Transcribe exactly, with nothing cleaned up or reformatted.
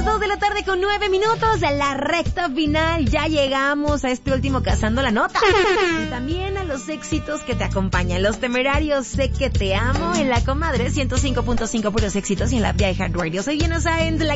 dos de la tarde con nueve minutos de la recta final. Ya llegamos a este último Cazando la Nota. Y también a los éxitos que te acompañan. Los Temerarios, Sé que te amo, en la Comadre ciento cinco punto cinco puros éxitos y en la app de iHeartRadio. Soy Diana Sáenz, la